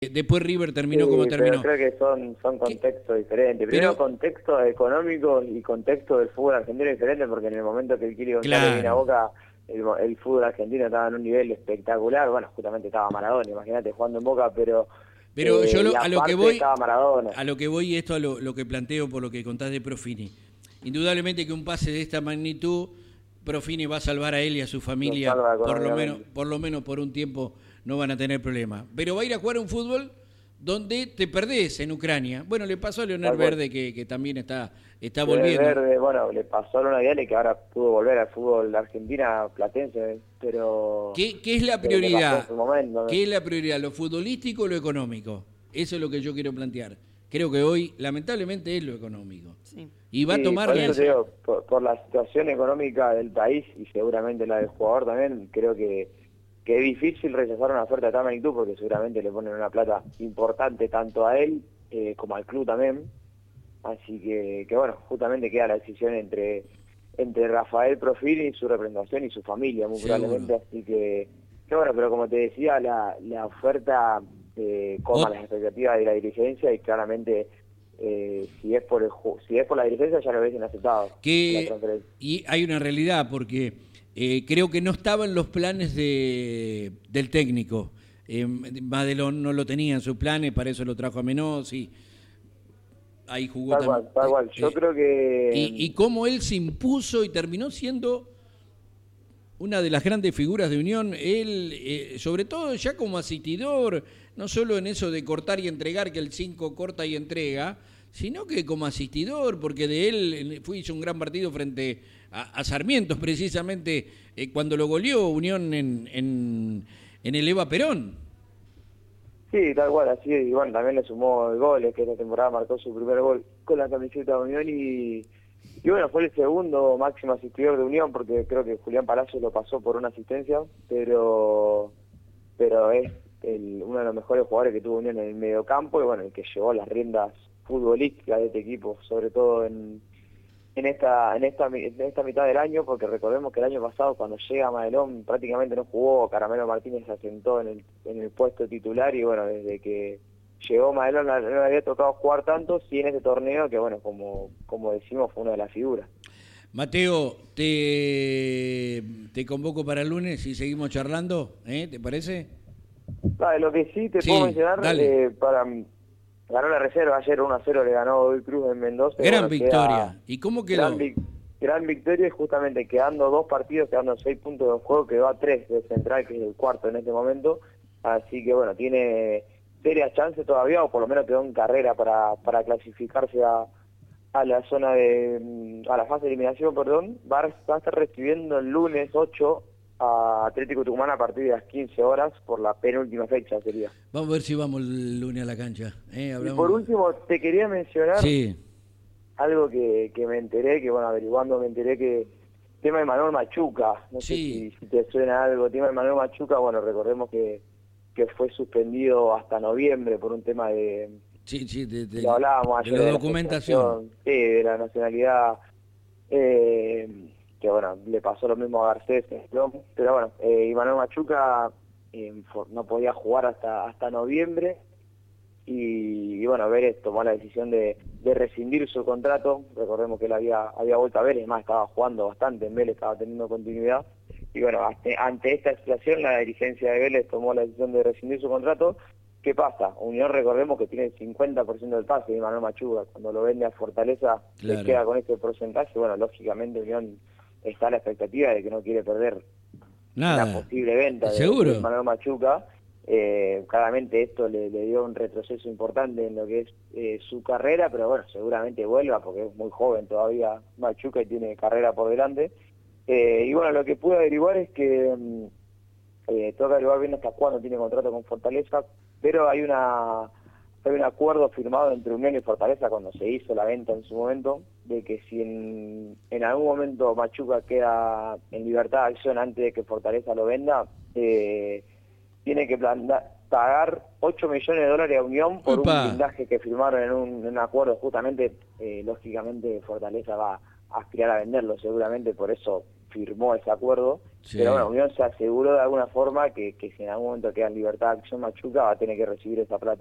Después River terminó como Sí, pero terminó. creo que son contextos diferentes. Primero, Pero, contextos económicos y contexto del fútbol argentino diferente, porque en el momento que el Kili González vino a claro, Boca, el fútbol argentino estaba en un nivel espectacular. Bueno, justamente estaba Maradona, imagínate jugando en Boca, pero pero y a lo que aparte voy, estaba Maradona. y esto lo que planteo por lo que contás de Profini. Indudablemente que un pase de esta magnitud, Profini va a salvar a él y a su Lo familia, salva por económicamente. lo menos por un tiempo no van a tener problema. Pero va a ir a jugar un fútbol donde te perdés en Ucrania. Bueno, le pasó a Leonel Tal cual. Verde que también está Leonel volviendo. Verde, bueno, le pasó a Luna Viale que ahora pudo volver al fútbol de Argentina platense, pero, ¿Qué es la pero le pasó en prioridad? su momento, ¿no? ¿Qué es la prioridad? ¿Lo futbolístico o lo económico? Eso es lo que yo quiero plantear. Creo que hoy, lamentablemente, es lo económico. Sí. Y va a Sí, tomar por la... eso te digo, por la situación económica del país y seguramente la del jugador también, creo que es difícil rechazar una oferta de tal magnitud porque seguramente le ponen una plata importante tanto a él como al club también. Así que bueno, justamente queda la decisión entre Rafael Profili y su representación y su familia, muy Seguro. probablemente. Así que bueno, pero como te decía, la oferta colma Ot- las expectativas de la dirigencia y claramente si es por la dirigencia ya lo hubiesen aceptado a la que transferencia. y hay una realidad porque creo que no estaba en los planes del técnico. Madelón no lo tenía en sus planes, para eso lo trajo a Menossi. Ahí jugó Tal también. cual, tal cual. Yo creo Y que cómo él se impuso y terminó siendo una de las grandes figuras de Unión, él, sobre todo ya como asistidor, no solo en eso de cortar y entregar, que el 5 corta y entrega, sino que como asistidor, porque de él hizo un gran partido frente a Sarmiento, precisamente cuando lo goleó Unión en el Eva Perón. sí, tal cual, así es. Y bueno, también le sumó el gol, es que esta temporada marcó su primer gol con la camiseta de Unión y bueno, fue el segundo máximo asistidor de Unión porque creo que Julián Palacios lo pasó por una asistencia, pero es uno de los mejores jugadores que tuvo Unión en el mediocampo y bueno, el que llevó las riendas futbolísticas de este equipo, sobre todo en esta mitad del año, porque recordemos que el año pasado cuando llega Madelón prácticamente no jugó, Caramelo Martínez se asentó en el puesto titular y bueno, desde que llegó Madelón no le había tocado jugar tanto, sí en este torneo que bueno, como decimos fue una de las figuras. Mateo, te convoco para el lunes y seguimos charlando, ¿te parece? Vale, lo que sí te puedo Sí, mencionar, dale. ganó la reserva, ayer 1-0 le ganó Godoy Cruz en Mendoza y Gran bueno, queda victoria. ¿Y cómo gran, quedó? vic- gran victoria y justamente quedando 2 partidos, quedando 6 puntos de juego, quedó a 3 de Central, que es el cuarto en este momento, así que bueno, tiene serias chances todavía, o por lo menos quedó en carrera para clasificarse a la zona a la fase de eliminación, perdón. Va a estar recibiendo el lunes 8 a Atlético Tucumán a partir de las 15 horas por la penúltima fecha sería. Vamos a ver si vamos el lunes a la cancha. Y por Hablamos. último, te quería mencionar Sí, algo que me enteré, que bueno, averiguando me enteré que tema de Manuel Machuca, no sé si, sí, si te suena algo, tema de Manuel Machuca, bueno, recordemos que fue suspendido hasta noviembre por un tema sí, sí, lo hablábamos de ayer la de la documentación. federación, sí, de la nacionalidad, eh, que bueno, le pasó lo mismo a Garcés, ¿no? Pero bueno, y Manuel Machuca no podía jugar hasta noviembre, y bueno, Vélez tomó la decisión de rescindir su contrato. Recordemos que él había vuelto a Vélez, más estaba jugando bastante en Vélez, estaba teniendo continuidad. Y bueno, ante esta situación la dirigencia de Vélez tomó la decisión de rescindir su contrato. ¿Qué pasa? Unión, recordemos que tiene el 50% del pase de Manuel Machuca. Cuando lo vende a Fortaleza, se Claro. queda con ese porcentaje. Bueno, lógicamente Unión está a la expectativa de que no quiere perder una Nada. posible venta de ¿Seguro? Manuel Machuca. Claramente esto le dio un retroceso importante en lo que es su carrera, pero bueno, seguramente vuelva porque es muy joven todavía Machuca y tiene carrera por delante. Y bueno, lo que pude averiguar es que toca averiguar bien hasta cuándo tiene contrato con Fortaleza, pero hay un acuerdo firmado entre Unión y Fortaleza cuando se hizo la venta en su momento, de que si en algún momento Machuca queda en libertad de acción antes de que Fortaleza lo venda, tiene que pagar 8 millones de dólares a Unión por un Upa. blindaje que firmaron en un acuerdo. Justamente, lógicamente, Fortaleza va aspirar a venderlo seguramente, por eso firmó ese acuerdo. Sí. Pero bueno, Unión se aseguró de alguna forma que si en algún momento queda en libertad de acción Machuca va a tener que recibir esa plata